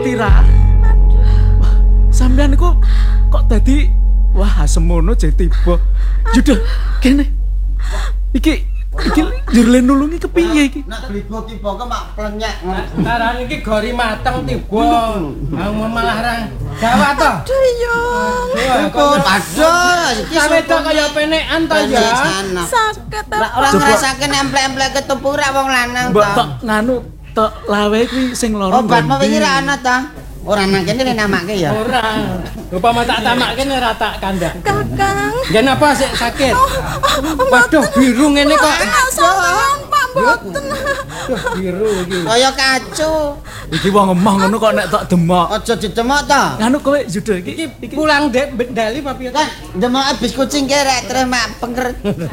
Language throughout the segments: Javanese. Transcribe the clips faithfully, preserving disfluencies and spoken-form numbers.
Tira. Sampeyan niku kok dadi wah semono jek tiba. Yaudah kene. Iki iki njur nulungi kepiye iki? Nek blibo-tiba ke mak plenyek. Karane iki gori mateng tiba. Mau malah ra Jawa to. Aduh iya. Kok aduh iki wedok kaya penekan to ya. Sakit. Ora ngrasake nemplek-nemplek ketupurak wong lanang to. Mbok tok nganu tok lawe kuwi sing lara. Obatmu wingi ra ana to. Ora nang kene namake ya. Ora. Upama tak tamakke ora tak kandhang. Kakang. Ngen apa sik sakit? Waduh biru ngene kok. Sampeyan Pak mboten. Biru iki. Kaya kacu. Iki wong emah ngono kok nek tok demok. Aja didemok to. Nganu kowe Yuda iki Iki pulang dek bendali apa piye? Kan demok abis kucing kerek terus mak pengker.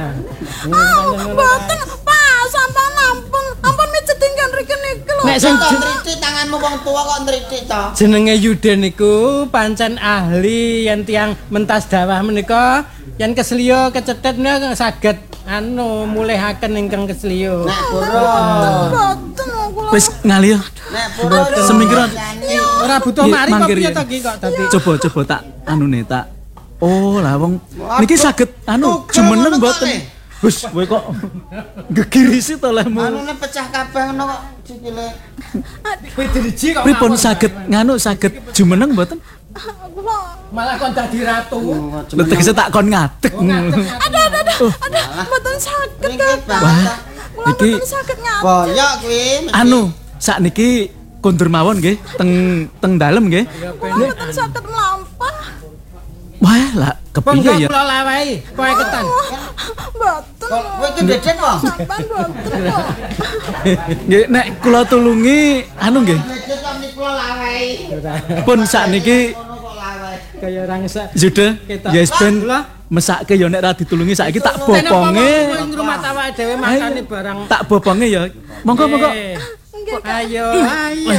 Mboten Pak, sampeyan ampun. Ampun mijetingkan riki niki lho. Nek sing ntritik tanganmu wong tua kok ntritik to. jenenge Yudha niku pancen ahli yen tiyang mentas dawah menika yen kesliyo kecetet menika saged anu mulihaken ingkang kesliyo. Nek burung. Mboten kula. wis ngali yo. Nek burung Semingkiran. Ora butuh Iya, mari kok mangkir piye ya. to iki kok dadi. Coba coba tak anune tak. Oh, lah wong niki saged anu Tugas jumeneng ngono kok, mboten. Le. Wis kowe kok gegirisi to lemu. anune pecah kabeh ngono kok sikile. Kowe diriji kok. Pripun ngawur. saged nganu saged jumeneng mboten? Kula. Malah kon dadi ratu. Lha tegese tak kon ngadeg. Aduh aduh aduh. Aduh mboten saged Iki Kakang. bantah. Kula Iki mboten saged nyata. Boyok kuwi. mesti. anu sakniki kondur mawon nggih teng teng dalem nggih. Kula mboten saged mlampah. Wah, lah kepiye ya? Kula lawahi, kowe ketan. Mboten. Kok kowe iki dedet wong. Sampeyan mboten kok. Nggih nek kula tulungi anu nggih. Dedet kok niku kula lawahi. Pun sakniki Ngono kok lawahi. Kaya ora ngesak. Yuda, Ketok. yes ben Lah. mesake ya nek ra ditulungi saiki tak Kenapa boponge. kowe ngrumat awake dhewe makane barang. Tak boponge ya. Monggo monggo. Eh, Nggih, Kak. Ayo, ayo.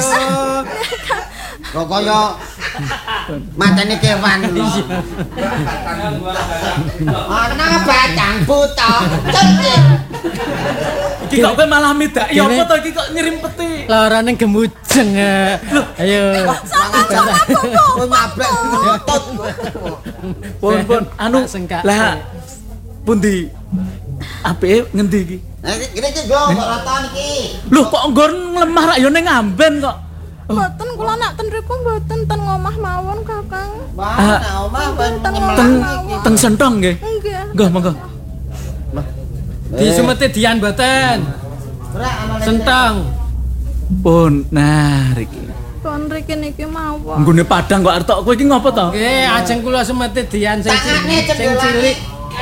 Kok kaya matane kewan. Ana batang buta. Cetik. Iki kok kowe malah midak. Ya apa to iki kok nyerimpeti? Larane gemujeng. eh. Ayo. Kowe mabek ngentut. Pun pun anu Tak sengkak. lah pundi apike ngendi iki? Nah, iki iki go kok rata niki. Loh kok nggon lemah rak ya ning amben kok. Mboten kula nak ten riku mboten ten ngomah mawon Kakang. Wah, nah omah ben Teng Teng teng sentong nggih. Nggih. Nggih monggo. Di sumete dian mboten. ora ana Sentang. Pun nah riki. Pon riki niki mawon. Nggone padang kok arep tok kowe iki ngopo to? Nggih, ajeng kula sumete dian sing Tangane sing cendolane. cilik.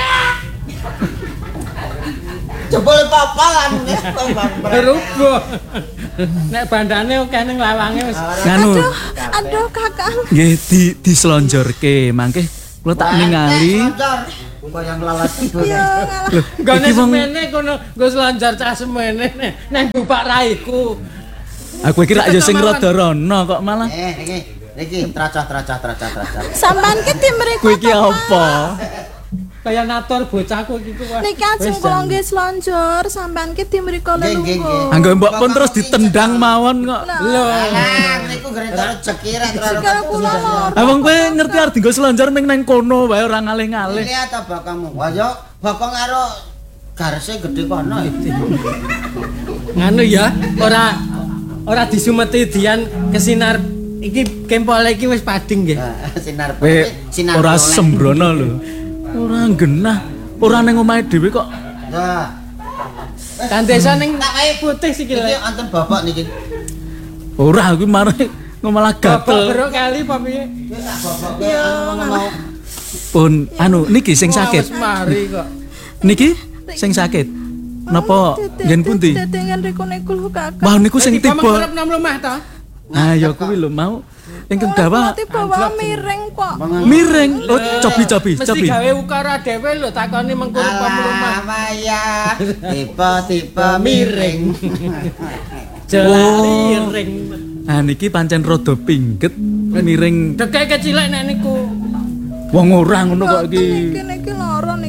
jebol papalan wis Rubuh. Nek bandane akeh ning lawange wis. Nganu. Aduh, aduh Kakang. Nggih di dislonjorke mangke kula tak ningali. Bayang lalat. Iya, ngalah. Loh, Gone iki wong semene kono nggo selanjar cah semene nang bupak raiku. aku iki rak ya sing rada rono kok malah. Eh, iki iki tracah tracah tracah tracah. Sampeyan ki tim mriku. Kowe iki apa? Kaya nator bocahku iki kok. Niki ajeng kula nggih slonjor, sampeyan ki tim mriku Nggih, nggih, lelungguh. nggih. Anggo mbok pun terus ditendang mawon kok. Lho. Alah, niku gereta rezeki ra Sekarang kula lor. Abang kowe ngerti arep dienggo selonjor ning nang kono wae ora ngalih-ngalih. Ini ata bakamu. Wah yo bakong karo garese gede kono iki. Nganu ya, ora ora disumeti dian kesinar iki kempol iki wis pading nggih. Sinar Kowe sinar. ora sembrono lho. Ora genah, ora ning omahe dhewe kok. Nah, Kan desa ning tak wae putih iki sikile. anten bapak niki. Ora kuwi mari malah Bapak gatel. berok kali apa piye? Tak bapak mau Pun anu niki sing sakit. Wis mari kok. Niki sing sakit. Napa yen pundi? Dedengan riku niku lho Kakang. Wah niku sing Iki tiba. pamrep nang omah to. Ah ya kuwi lho mau ingkang dawa Tiba wae miring kok. miring. Oh cobi-cobi, Mesti cobi. gawe ukara dhewe lho takoni mengko pamrumah. Maya tipe-tipe miring. Jelali ring. Ah niki pancen rada pingget miring. Dekek kecilek nek niku. Wong ora ngono kok Niki iki. niki lara niki. Nah,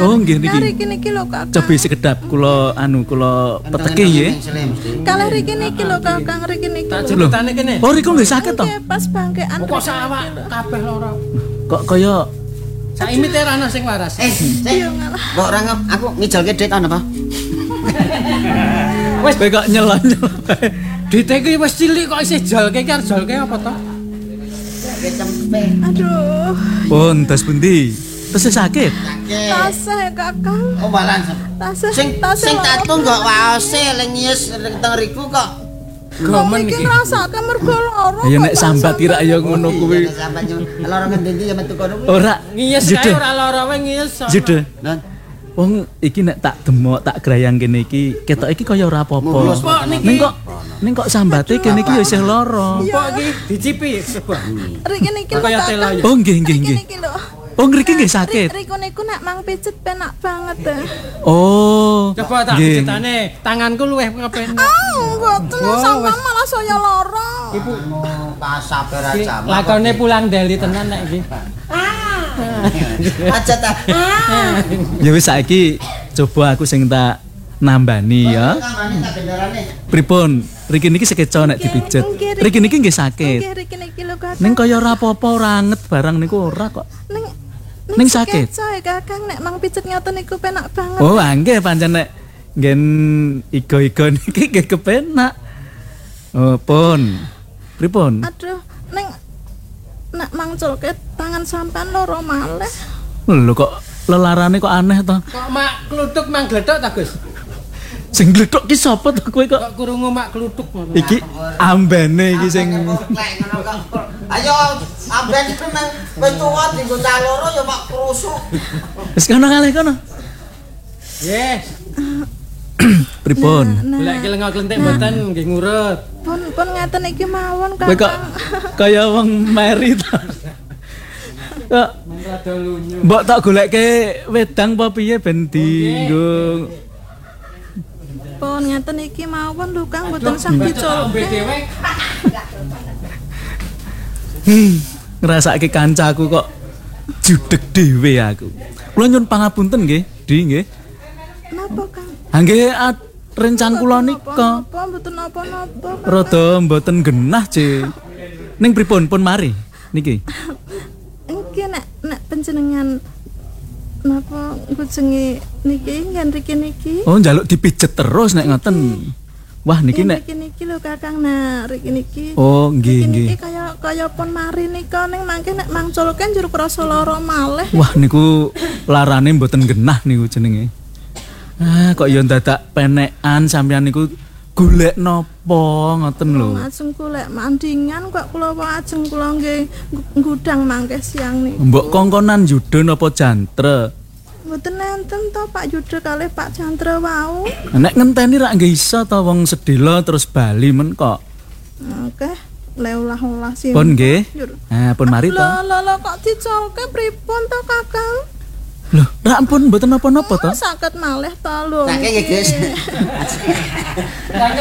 Oh, nggih niki. Riki niki lho Kakang. Cobi sekedap kula anu kula peteki nggih. Kalih riki niki lho Kakang, riki niki. Tak Lho. ceritane kene. Oh, riku nggih sakit to? Nggih, pas bangkean. Kok sawak kabeh lara. Kok kaya Saimite ra ana sing waras. Eh, sik. Mbok ora ngep aku ngijalke dit ana apa? Wis kowe kok nyelon-nyelon. dite iki wis cilik kok isih jolke iki arep jolke apa to? Kecempe. Aduh, Pun tas pundi? Tesih sakit. tasih Kakang. Oh, balan. Tasih. Sing tasih sing loro. tatu kok waose lengis teng riku kok. Gomen iki iki. ngrasake mergo lara. Ya nek sambat kira ya ngono kuwi. Sambat lara ngendi ya metu kono kuwi. Ora Ngiyes kae Jude. ora lara wae ngiyes. Jude. Nah, Wong iki nek tak demok tak grayang kene iki ketok iki kaya ora apa-apa. Mulus, Kok niki? Ning kok ning kok sambate kene iki ya isih lara. Kok iki dicipi sebuah. Riki niki lho Kaya telo Kakang. ya. Oh nggih nggih Riki nggih. niki lho. Oh ngriki nggih sakit. Riko niku nek mang pijet penak banget deh. Oh. Coba tak nggih. cetane, tanganku luwih kepenak. Ah, mboten Wah, sampean wes. malah saya lara. Ibu kasape ra iki jam. lakone pulang deli tenan nek iki. Aja ta. Ya wis saiki coba aku sing tak nambani ya. Kambane tak benderane. Pripun? Riki niki sekeco nek dipijet. nggih, Riki. Riki niki nggih sakit. Nggih riki niki lho Kakang. Ning kaya ora apa-apa ora anget barang niku ora kok. Ning Ning sakit? Saya Kakang nek mang pijet ngoten niku penak banget. Oh, angge pancen nek nggen igo-igo niki nggih kepenak. Oh, pun. Pripun? Aduh, ning nek mangculke tangan sampean loro malih. Lho kok lelarane kok aneh to? Kok mak kluthuk mang gledhok ta, Gus? Sing gledhok ki sapa to kowe kok? Kok krungu mak kluthuk ngono. Iki ambene iki sing Lek ngono kok. Ayo amben iku nang wis tuwa dienggo cah loro ya mak krusuk. wis kono kalih kono. Nggih, Pripun? golek ki lenga klentik mboten nggih ngurut. Pun pun ngeten iki mawon Kowe kok Kakang. kaya wong meri to. Kok Rada lunyu. mbok tak golekke wedang apa piye ben dienggo Pun ngeten iki mawon lho Kang mboten sah diculke. dhewe. Hmm, ngrasake kancaku kok judeg dhewe aku. Kula nyuwun pangapunten nggih, Di nggih. Napa Kang? Ha nggih at- rencan kula nika Napa mboten napa-napa. Kang. rada mboten genah, Ce. Ning pripun pun mari niki? Iki nek nek panjenengan napa ngujenge niki ngen riki niki. Oh, njaluk dipijet terus nek ngoten. Wah, niki Yen nek riki niki lho Kakang nah riki niki. Oh, nggih Riki nggih. niki kaya kaya pun mari nika ning mangke nek mangculke njur krasa lara malih. Wah, niku larane mboten genah niku jenenge. Ah, kok ya dadak penekan sampean niku golek napa ngoten lho. Ajeng golek mandingan kok kula ajeng kula nggih ngudang mangke siang niku. Mbok kongkonan judo napa jantre? Mboten enten to Pak Yuda kalih Pak Chandra wau. Nek ngenteni rak nggih iso ta wong sedela terus bali men kok. Oke, le ulah-ulah sih. Pun nggih. Njur. Ah, pun mari to. Lho lho lho kok dicolke pripun to Kakang? Loh, rak ampun mboten napa-napa to. Saged malih to lho. Tak nggih, Gus.